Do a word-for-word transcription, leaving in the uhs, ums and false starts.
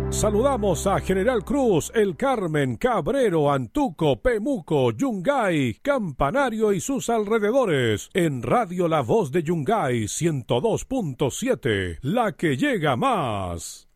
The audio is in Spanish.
Saludamos a General Cruz, El Carmen, Cabrero, Antuco, Pemuco, Yungay, Campanario y sus alrededores. En Radio La Voz de Yungay ciento dos punto siete, la que llega más.